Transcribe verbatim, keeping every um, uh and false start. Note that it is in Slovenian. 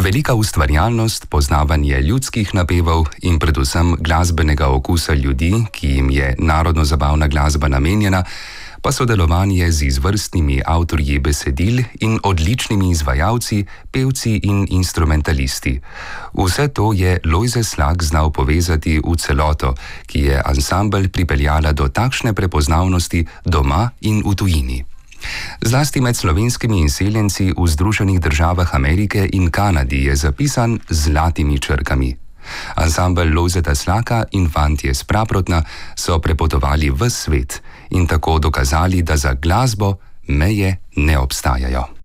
Velika ustvarjalnost, poznavanje ljudskih napevov in predvsem glasbenega okusa ljudi, ki jim je narodno-zabavna glasba namenjena, pa sodelovanje z izvrstnimi avtorji besedil in odličnimi izvajalci, pevci in instrumentalisti. Vse to je Lojze Slak znal povezati v celoto, ki je ansambel pripeljala do takšne prepoznavnosti doma in v tujini. Zlasti med slovenskimi izseljenci v Združenih državah Amerike in Kanadi je zapisan z zlatimi črkami. Ansambel Lojzeta Slaka in Fantje s Praprotna so prepotovali ves svet in tako dokazali, da za glasbo meje ne obstajajo.